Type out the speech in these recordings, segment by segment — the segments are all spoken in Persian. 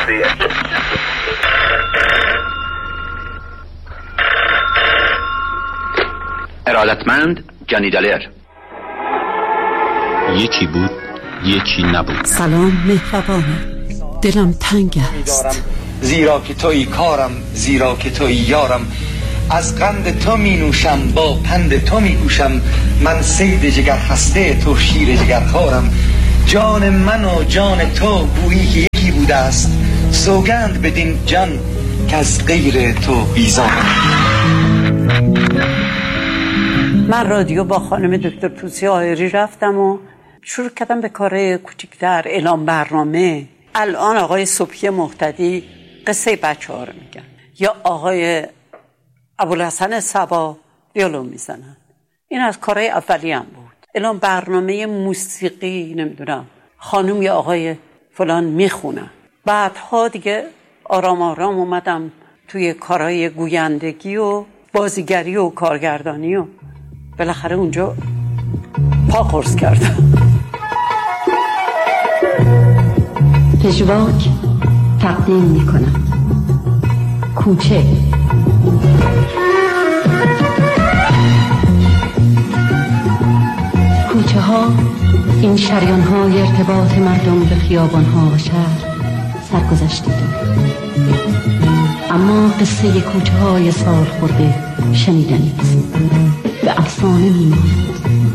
ارادتمند جانی دلر. یکی بود یکی نبود. سلام مهربانم، دلم تنگ است، زیرا که توی کارم، زیرا که توی یارم. از قند تو می نوشم، با پند تو می گوشم. من صید جگر خسته، تو شیر جگر خارم. جان من و جان تو گویی که یکی بوده است. سوگند بدین جان که از غیر تو بیزارم. من رادیو با خانم دکتر توسی آهری رفتم و شروع کردم به کار کوچکتر، اعلام برنامه. الان آقای صبحی مهتدی قصه بچه ها رو میگن، یا آقای ابوالحسن صبا ویولون میزنن. این از کارهای اولی هم بود. اعلام برنامه موسیقی، نمیدونم خانم یا آقای فلان میخونن. بعدها دیگه آرام آرام اومدم توی کارهای گویندگی و بازیگری و کارگردانی و بالاخره اونجا پا قرص کردم. پژواک تقدیم میکنم کوچه. کوچه ها این شریان های ارتباط مردم به خیابان ها و شهر سرگذشتی دارد، اما قصه کوچه های سال خورده شنیدنی است، به افسانه میماند.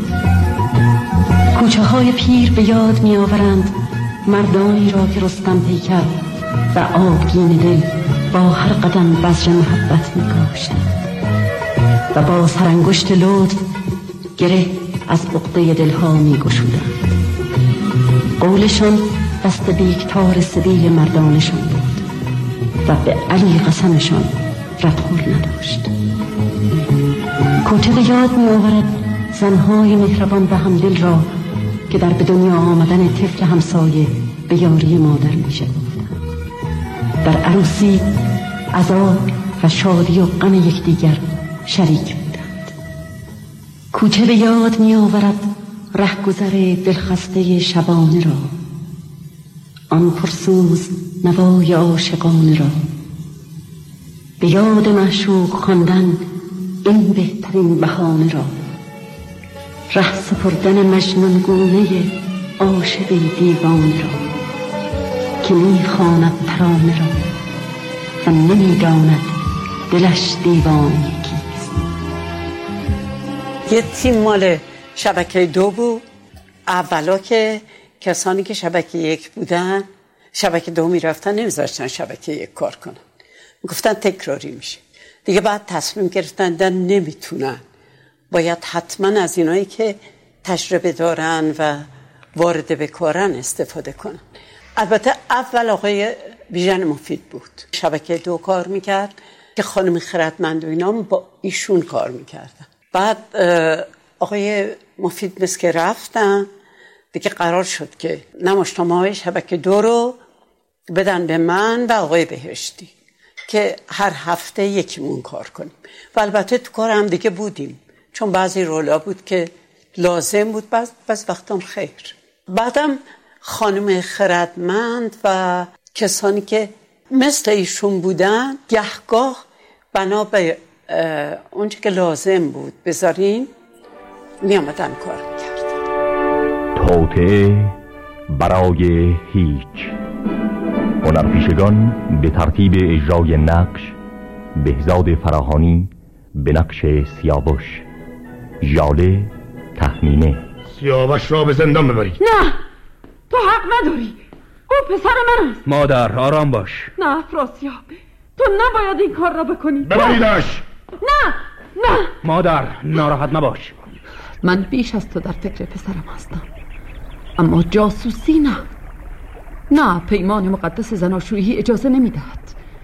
کوچه های پیر به یاد می آورند مردانی را که رستم پیکر و آبگین دل با هر قدم بذر محبت می کاشتند و با سرانگشت لطف گره از عقده دلها می گشودند. قولشان دست بیکتار سبیل مردانشان بود و به علی قسمشان ردخور نداشت. کوچه به یاد می آورد زنهای مهربان و همدل را که در به دنیا آمدن طفل همسایه به یاری مادر می شدند. در عروسی عزا و شادی و غم یکدیگر شریک بودند. کوچه به یاد می آورد رهگذر دلخسته شبانه را، آن پرسوز نوای عاشقانه را. به یاد معشوق خواندن این بهترین بهانه را، ره سپردن مجنون گونه عاشق دیوانه را که میخواند ترانه را و نمیداند دلش دیوانه کیست. یه تیم مال شبکه 2 بود. اولا که کسانی که شبکه 1 بودن شبکه 2 میرفتن، نمیذاشتن شبکه 1 کار کنن، گفتن تکراری میشه. دیگه بعد تصمیم گرفتن نمیتونن، باید حتما از اینایی که تجربه دارن و وارد به کارن استفاده کنن. البته اول آقای بیژن مفید بود، شبکه 2 کار میکرد که خانم خردمند و اینا با ایشون کار میکردن. بعد آقای مفید مثل که رفتن، دیگه قرار شد که نمایشنامه‌های شبکه 2 رو بدن به من و آقای بهشتی که هر هفته یکیمون کار کنیم. و البته تو کار هم دیگه بودیم، چون بعضی رولا بود که لازم بود، بعض وقتام خیر. بعدم خانم خردمند و کسانی که مثل ایشون بودن گهگاه بنا به اونچه که لازم بود بذارین می آمدن کار میکرد. توطئه برای هیچ. هنرپیشگان به ترتیب اجرای نقش: بهزاد فراهانی به نقش سیاوش، ژاله تهمینه. سیاوش را به زندان ببرید. نه، تو حق نداری، او پسر من است. مادر آرام باش. نه افراسیاب، تو نباید این کار را بکنی. ببریدش. نه نه مادر ناراحت نباش. من بیش از تو در فکر پسرم هستم، اما جاسوسی نه. پیمان مقدس زناشویی اجازه نمیدهد.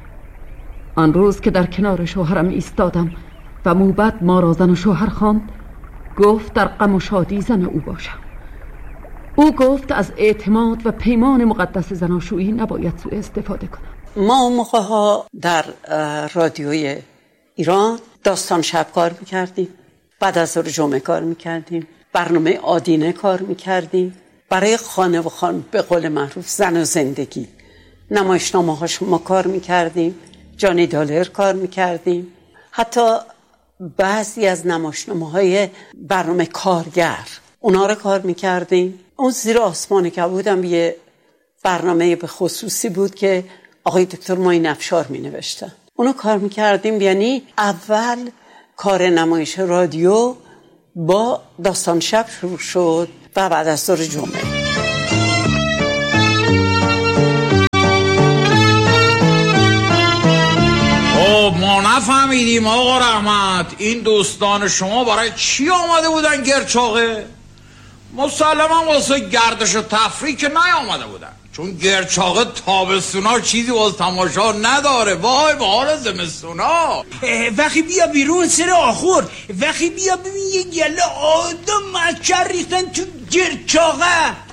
آن روز که در کنار شوهرم ایستادم و موبد ما را زن و شوهر خواند، گفت در غم و شادی زن او باشم. او گفت از اعتماد و پیمان مقدس زناشویی نباید سوء استفاده کنم. ما اون موقع ها در رادیوی ایران داستان شب کار میکردیم، بعد از ظهر جمعه کار میکردیم، برنامه آدینه کار میکردیم، برای خانه و خان به قول معروف زن و زندگی نمایشنامه هاش ما کار میکردیم، جانی دالر کار میکردیم، حتی بعضی از نمایشنامه های برنامه کارگر اونا رو کار میکردیم. اون زیر آسمان کبود هم یه برنامه به خصوصی بود که آقای دکتر معین افشار می نوشتن، اونو کار میکردیم. یعنی اول کار نمایش رادیو با داستان شب شروع شد و بعد از ظهر جمعه. ما نفهمیدیم آقا رحمت، این دوستان شما برای چی آمده بودن گرچاقه؟ مسلما واسه گردش و تفریح که نیامده بودن، چون گرچاقه تابستونا چیزی واسه تماشا نداره. وای به حال زمستونا. وقتی بیا بیرون سر آخور، وقتی بیا ببین یه گله آدم مچر ریختن تو گرچاقه.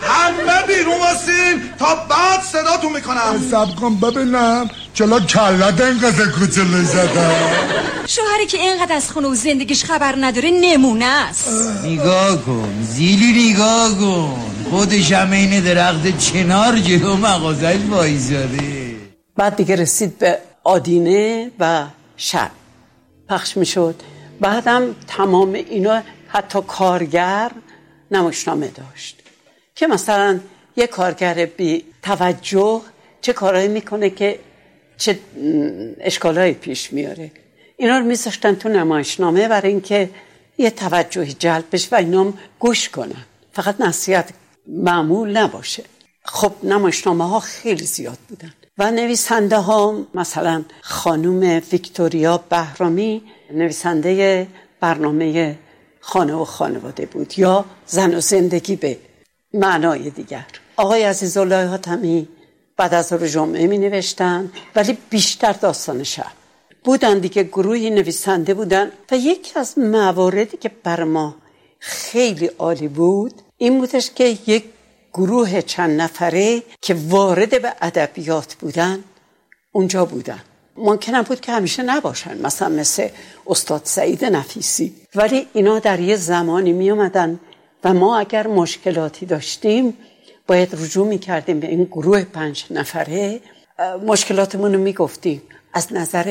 همه بیرون واسیم تا بعد صداتون میکنم. سب کن ببینم چلا کلت اینقدر کچله زدن. شوهری که اینقدر از خونه و زندگیش خبر نداره نمونه است. نگاه کن زیلی، نگاه کن خودش هم این درخت چنار جلو مغازش وایزاده. بعد دیگه رسید به آدینه و شب پخش میشد. بعدم تمام اینا حتی کارگر نمایشنامه داشت که مثلا یه کارگر بی توجه چه کارهایی میکنه که چه اشکالایی پیش میاره. اینا رو میذاشتن تو نمایشنامه برای اینکه یه توجهی جلب بشه و اینا گوش کنن، فقط نصیحت معمول نباشه. خب نمایشنامه ها خیلی زیاد بودن و نویسنده ها مثلا خانوم ویکتوریا بهرامی نویسنده برنامه خانه و خانواده بود، یا زن و زندگی به معنای دیگر. آقای عزیزالله حاتمی بعد از ظهر جمعه می نوشتن، ولی بیشتر داستان شب بودن دیگه. گروهی نویسنده بودن و یکی از مواردی که بر ما خیلی عالی بود این بودش که یک گروه چند نفره که وارد به ادبیات بودن اونجا بودن. ممکنه بود که همیشه نباشن، مثلا مثل استاد سعید نفیسی، ولی اینا در یه زمانی می اومدن و ما اگر مشکلاتی داشتیم باید رجوع می کردیم به این گروه 5 نفره، مشکلاتمون رو می گفتیم از نظر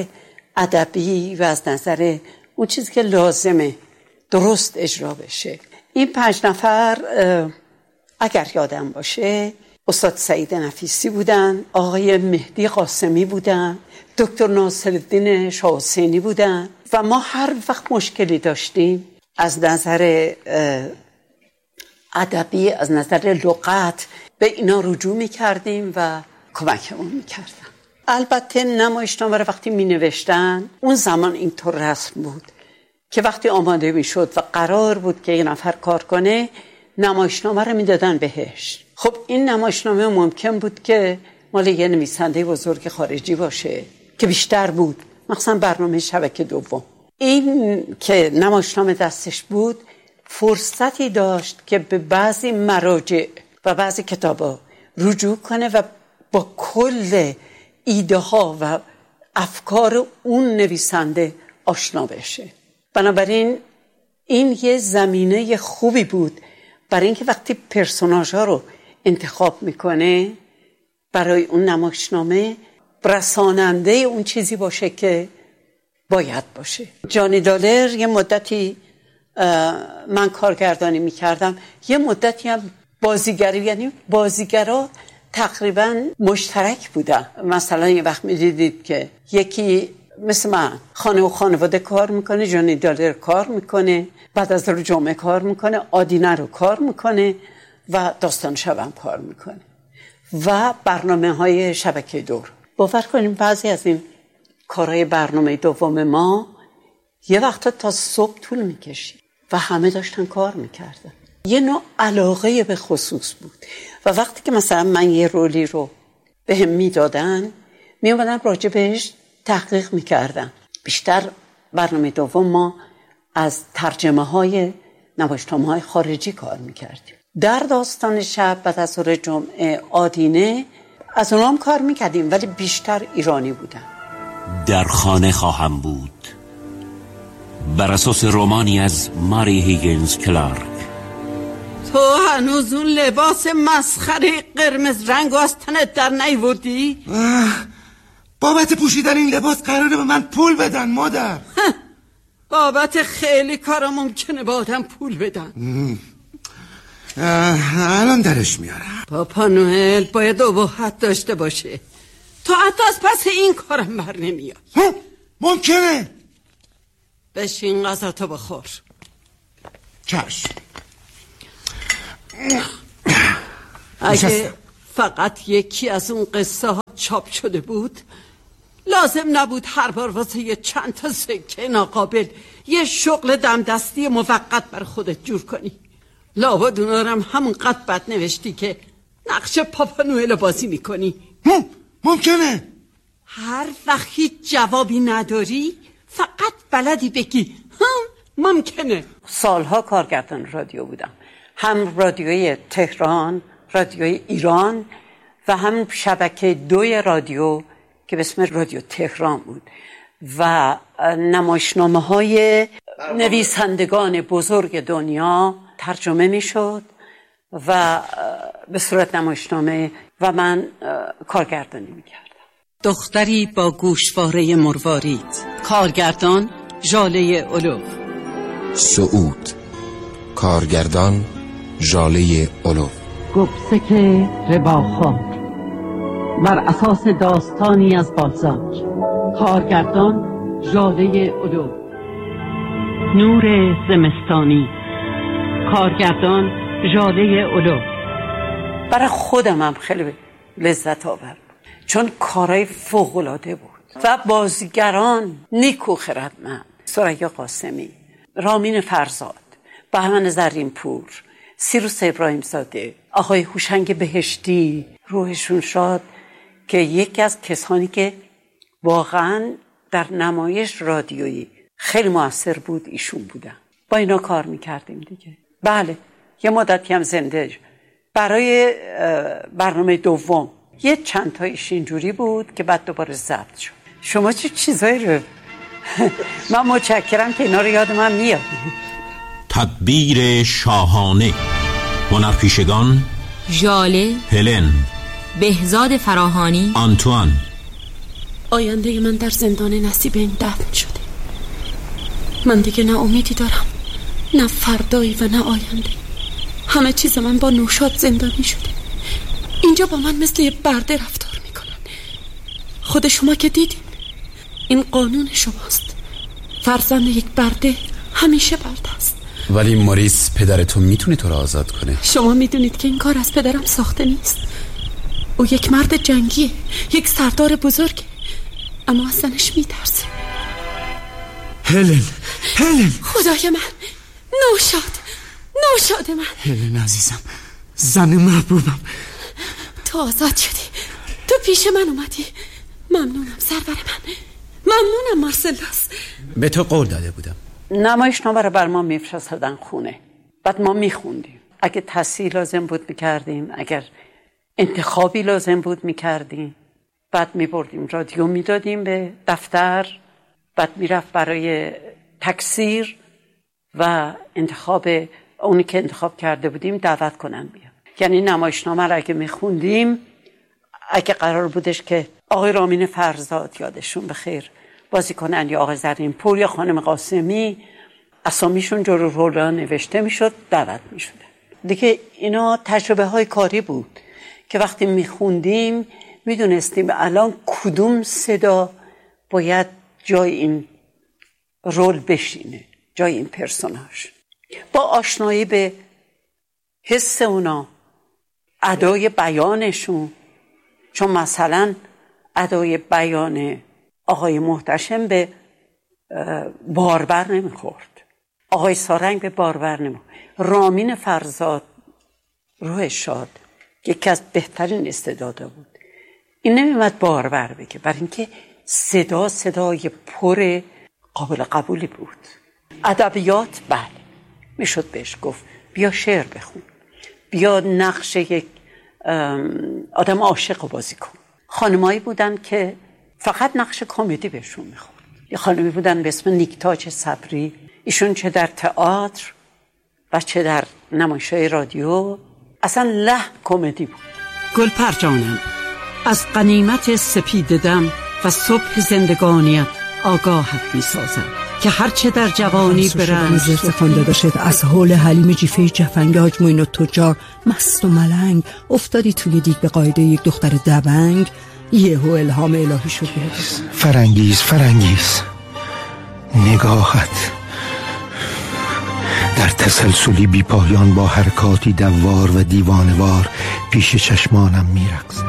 ادبی و از نظر اون چیزی که لازمه درست اجرا بشه. این 5 نفر اگر یادم باشه استاد سعید نفیسی بودن، آقای مهدی قاسمی بودن، دکتر ناصرالدین شاه حسینی بودن و ما هر وقت مشکلی داشتیم از نظر ادبی، از نظر لغت به اینا رجوع می‌کردیم و کمکمون می‌کردن. البته نمایشنامه رو وقتی می‌نوشتن اون زمان اینطور رسم بود که وقتی آماده می‌شد و قرار بود که یه نفر کار کنه نمایشنامه رو می‌دادن بهش. خب این نمایشنامه ممکن بود که مال یه نویسنده بزرگ خارجی باشه که بیشتر بود، مثلا برنامه شبکه دوم. این که نمایشنامه دستش بود فرصتی داشت که به بعضی مراجع و بعضی کتابا رجوع کنه و با کل ایده ها و افکار اون نویسنده آشنا بشه. بنابراین این یه زمینه خوبی بود برای اینکه وقتی پرسوناژ ها رو انتخاب میکنه برای اون نمایشنامه رساننده اون چیزی باشه که باید باشه. جانی دالر یه مدتی من کارگردانی میکردم، یه مدتی هم بازیگری، یعنی بازیگرها تقریبا مشترک بودن. مثلا یه وقت میدیدید که یکی مثل من خانه و خانواده کار میکنه، جانی دالر کار میکنه، بعد از ظهر جمعه کار میکنه، آدینه رو کار میکنه و داستان شبم کار میکنه و برنامه های شبکه دور. باور کنیم بعضی از این کارهای برنامه دوم ما یه وقتا تا صبح طول میکشید و همه داشتن کار میکردن. یه نوع علاقه به خصوص بود و وقتی که مثلا من یه رولی رو به هم میدادن میومدن راجع بهش تحقیق میکردن. بیشتر برنامه دوم ما از ترجمه های نمایشنامه های خارجی کار میکردیم. در داستان شب بعد از ظهر جمعه آدینه از اونام کار میکردیم ولی بیشتر ایرانی بودن. در خانه خواهم بود بر اساس رمانی از ماری هیگنز کلارک، تو هنوز اون لباس مسخره قرمز رنگ از تنت در نیوردی؟ بابت پوشیدن این لباس قراره به من پول بدن مادر. بابت خیلی کارا ممکنه با آدم پول بدن. الان درش میارم. پاپا نوئل باید ابهت داشته باشه. تو حتی از پس این کارم بر نمیاد. ممکنه. بشین غذا تو بخور. چشم. اگه فقط یکی از اون قصه ها چاپ شده بود لازم نبود هر بار واسه یه چند تا سکه ناقابل یه شغل دمدستی موقت بر خودت جور کنی. لابد اونا رو هم همونقدر بد نوشتی که نقش پاپا نوئل بازی میکنی. ممکنه. هر وقت هیچ جوابی نداری فقط بلدی بگی ممکنه. سالها کارگردان رادیو بودم، هم رادیوی تهران، رادیوی ایران و هم شبکه 2 رادیو که به اسم رادیو تهران بود و نمایشنامه های نویسندگان بزرگ دنیا ترجمه می شد و به صورت نمایشنامه و من کارگردانی می کردم. دختری با گوشواره مروارید. کارگردان ژاله اولو. صعود. کارگردان ژاله اولو. گبسک رباخوار بر اساس داستانی از بالزاک. کارگردان ژاله اولو. نور زمستانی. کارگردان ژاله اولو. برای خودم هم خیلی لذت آورد چون کارهای فوق‌العاده بود و بازیگران نیکو خردمند، ثریا قاسمی، رامین فرزاد، بهمن زرینپور، سیروس ابراهیم زاده، آقای هوشنگ بهشتی روحشون شاد که یکی از کسانی که واقعا در نمایش رادیویی خیلی موثر بود ایشون بودن. با اینا کار میکردیم دیگه. بله یه مدتی هم زنده برای برنامه دوم یه چند تایش اینجوری بود که بعد دوباره ضبط شد. شما چه چیزایی رو من متشکرم که اینا رو یاد من میاد. تدبیر شاهانه. هنرپیشگان ژاله، هلن، بهزاد فراهانی، آنتوان. آینده من در زندان نصیب این دفن شده. من دیگه نه امیدی دارم، نه فردایی و نه آینده. همه چیز من با نوشاد زندانی شده. اینجا با من مثل یه برده رفتار میکنن. خود شما که دیدین این قانون شماست. فرزند یک برده همیشه برده است. ولی موریس پدر تو میتونه تو رو آزاد کنه. شما میدونید که این کار از پدرم ساخته نیست. او یک مرد جنگیه، یک سردار بزرگه، اما از زنش میترسه. هلن خدای من، نوشاد من. هلن عزیزم، زن محبوبم، تو آزاد شدی، تو پیش من اومدی. ممنونم سرور من، ممنونم مارسلاس. به تو قول داده بودم. نمایشنامه رو بر ما میفرستادن خونه، بعد ما میخوندیم. اگه تحصیل لازم بود میکردیم، اگر انتخابی لازم بود میکردیم، بعد میبردیم رادیو میدادیم به دفتر، بعد میرفت برای تکثیر و انتخاب اونی که انتخاب کرده بودیم دعوت کنن بیاد. یعنی نمایشنامه رو اگه میخوندیم، اگه قرار بودش که آقای رامین فرزاد یادشون بخیر بازی کنن یا آقای زرینپور یا خانم قاسمی، اسامیشون جلو رولا نوشته میشد، دعوت میشد. دیگه اینا تجربه های کاری بود که وقتی میخوندیم میدونستیم الان کدوم صدا باید جای این رول بشینه، جای این پرسوناژ. با آشنایی به حس اونا، ادای بیانشون، چون مثلا ادای بیان آقای محتشم به باربر نمیخورد، آقای سارنگ به باربر نمیخورد، رامین فرزاد روح شاد یکی از بهترین استعدادا بود، این نمیمد باربر بگه، برای اینکه صدای پر قابل قبولی بود. ادبیات بله میشد بهش گفت بیا شعر بخون، بیا نقش یک آدم عاشق رو بازی کن. خانمایی بودن که فقط نقش کمدی بهشون میخورد. یه خانمی بودن به اسم نیکتاج صبری، ایشون چه در تئاتر و چه در نمایش‌های رادیو اصلا لحن کمدی بود. گلپر جانم، از غنیمت سپید دم و صبح زندگانیت آگاهت می‌سازم که هرچه در جوانی برنج خانده داشت از حول حلیم جیفه جفنگ حاج معین التجار مست و ملنگ افتادی توی دیگ به قاعده یک دختر دبنگ، یهو الهام الهی شد. فرنگیز نگاهت در تسلسلی بی پایان با حرکاتی دوار و دیوانوار پیش چشمانم میرقصد.